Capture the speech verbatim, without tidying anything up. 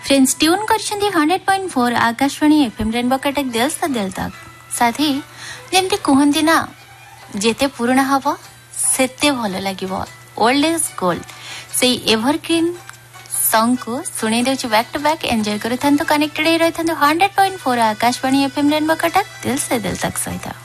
Friends tune करछंदी hundred point four Akashvani FM rainbow Cuttack दिल से दिल तक साथी जेमती कहंती ना जेते पुराना हबो सेते भलो लागिबो ओल्ड इज गोल्ड से एवरग्रीन सॉन्ग को सुने देउछु बैक टू बैक एंजॉय करथन तो कनेक्टेड रही रहथन hundred point four Akashvani FM rainbow Cuttack दिल से दिल तक सहित।